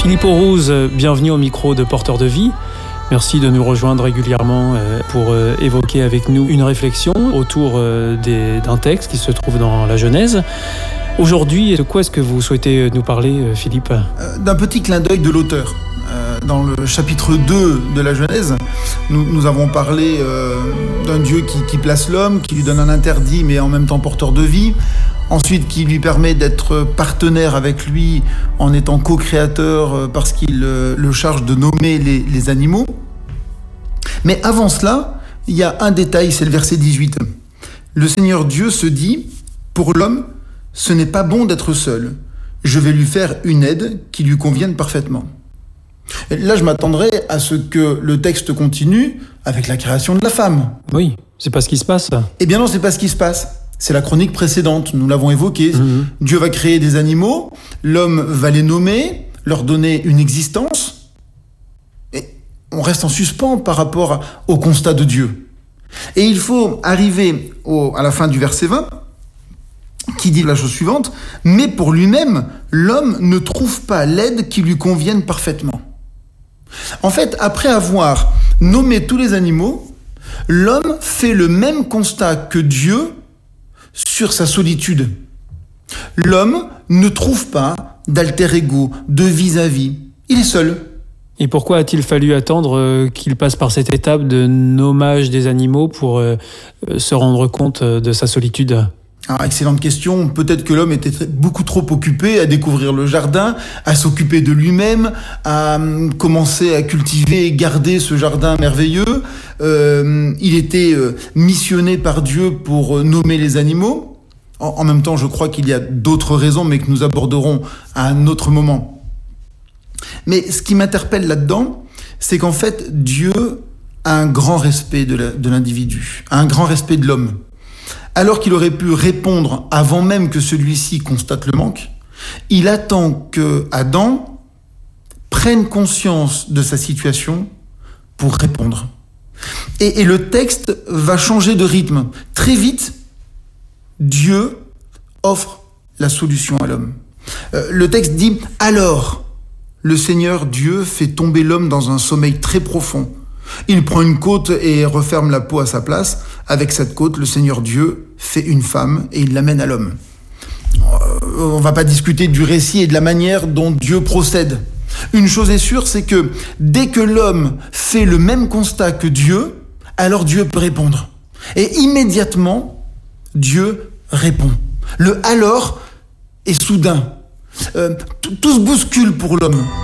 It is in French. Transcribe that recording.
Philippe Aurouz, bienvenue au micro de Porteur de Vie. Merci de nous rejoindre régulièrement pour évoquer avec nous une réflexion autour d'un texte qui se trouve dans la Genèse. Aujourd'hui, de quoi est-ce que vous souhaitez nous parler, Philippe ? D'un petit clin d'œil de l'auteur. Dans le chapitre 2 de la Genèse, nous avons parlé d'un Dieu qui place l'homme, qui lui donne un interdit mais en même temps porteur de vie. Ensuite, qui lui permet d'être partenaire avec lui en étant co-créateur parce qu'il le charge de nommer les animaux. Mais avant cela, il y a un détail, c'est le verset 18. Le Seigneur Dieu se dit, pour l'homme, ce n'est pas bon d'être seul. Je vais lui faire une aide qui lui convienne parfaitement. Et là, je m'attendrais à ce que le texte continue avec la création de la femme. Oui, c'est pas ce qui se passe. Eh bien non, c'est pas ce qui se passe. C'est la chronique précédente, nous l'avons évoqué. Dieu va créer des animaux, l'homme va les nommer, leur donner une existence. Et on reste en suspens par rapport au constat de Dieu. Et il faut arriver à la fin du verset 20, qui dit la chose suivante, « Mais pour lui-même, l'homme ne trouve pas l'aide qui lui convienne parfaitement. » En fait, après avoir nommé tous les animaux, l'homme fait le même constat que Dieu sur sa solitude. L'homme ne trouve pas d'alter ego, de vis-à-vis. Il est seul. Et pourquoi a-t-il fallu attendre qu'il passe par cette étape de nommage des animaux pour se rendre compte de sa solitude ? Alors, excellente question. Peut-être que l'homme était beaucoup trop occupé à découvrir le jardin, à s'occuper de lui-même, à commencer à cultiver et garder ce jardin merveilleux. Il était missionné par Dieu pour nommer les animaux. En même temps, je crois qu'il y a d'autres raisons, mais que nous aborderons à un autre moment. Mais ce qui m'interpelle là-dedans, c'est qu'en fait, Dieu a un grand respect de l'individu, a un grand respect de l'homme. Alors qu'il aurait pu répondre avant même que celui-ci constate le manque, il attend que Adam prenne conscience de sa situation pour répondre. Et le texte va changer de rythme. Très vite, Dieu offre la solution à l'homme. Le texte dit « Alors, le Seigneur Dieu fait tomber l'homme dans un sommeil très profond. Il prend une côte et referme la peau à sa place. Avec cette côte, le Seigneur Dieu fait une femme et il l'amène à l'homme. » On ne va pas discuter du récit et de la manière dont Dieu procède. Une chose est sûre, c'est que dès que l'homme fait le même constat que Dieu, alors Dieu peut répondre. Et immédiatement, Dieu répond. Le « alors » est soudain. Tout se bouscule pour l'homme.